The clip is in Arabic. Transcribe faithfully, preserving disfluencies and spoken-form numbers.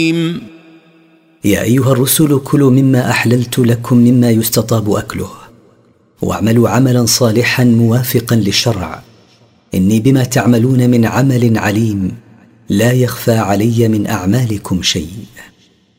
يا أيها الرسل كلوا مما أحللت لكم مما يستطاب أكله، واعملوا عملا صالحا موافقا للشرع، إني بما تعملون من عمل عليم، لا يخفى علي من أعمالكم شيء.